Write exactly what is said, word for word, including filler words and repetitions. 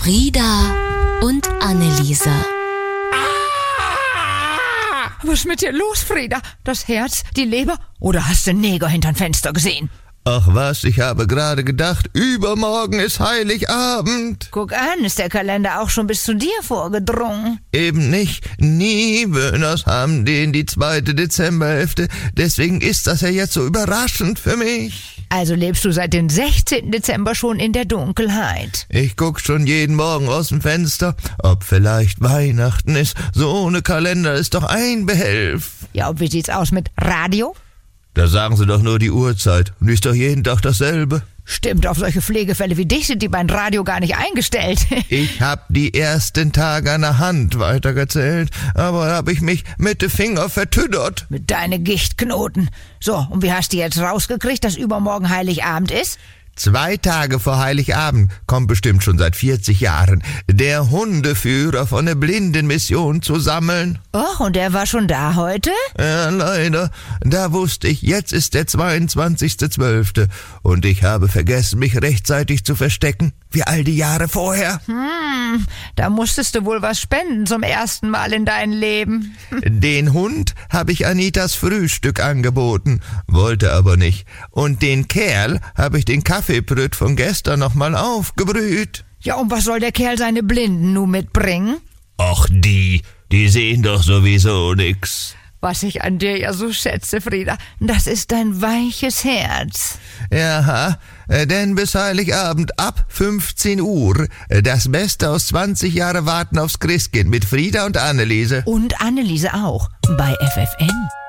Frieda und Anneliese. Was ist mit dir los, Frieda? Das Herz, die Leber? Oder hast du einen Neger hinterm Fenster gesehen? Ach was, ich habe gerade gedacht, übermorgen ist Heiligabend. Guck an, ist der Kalender auch schon bis zu dir vorgedrungen? Eben nicht. Niewöhners haben den die zweite Dezemberhälfte. Deswegen ist das ja jetzt so überraschend für mich. Also lebst du seit dem sechzehnten Dezember schon in der Dunkelheit? Ich guck schon jeden Morgen aus dem Fenster, ob vielleicht Weihnachten ist. So ohne Kalender ist doch ein Behelf. Ja, und wie sieht's aus mit Radio? Da sagen sie doch nur die Uhrzeit und ist doch jeden Tag dasselbe. Stimmt, auf solche Pflegefälle wie dich sind die beim Radio gar nicht eingestellt. Ich hab die ersten Tage an der Hand weitergezählt, aber hab ich mich mit den Finger vertüddert. Mit deinen Gichtknoten. So, und wie hast du jetzt rausgekriegt, dass übermorgen Heiligabend ist? Zwei Tage vor Heiligabend, kommt bestimmt schon seit vierzig Jahren, der Hundeführer von der Blindenmission zu sammeln. Och, und der war schon da heute? Ja, leider. Da wusste ich, jetzt ist der zweiundzwanzigster zwölfte und ich habe vergessen, mich rechtzeitig zu verstecken, wie all die Jahre vorher. Hm, da musstest du wohl was spenden zum ersten Mal in deinem Leben. Den Hund habe ich Anitas Frühstück angeboten, wollte aber nicht. Und den Kerl habe ich den Kaffeebrüt von gestern nochmal aufgebrüht. Ja, und was soll der Kerl seine Blinden nun mitbringen? Ach, die, die sehen doch sowieso nix. Was ich an dir ja so schätze, Frieda, das ist dein weiches Herz. Ja, denn bis Heiligabend ab fünfzehn Uhr das Beste aus zwanzig Jahre Warten aufs Christkind mit Frieda und Anneliese. Und Anneliese auch, bei F F N.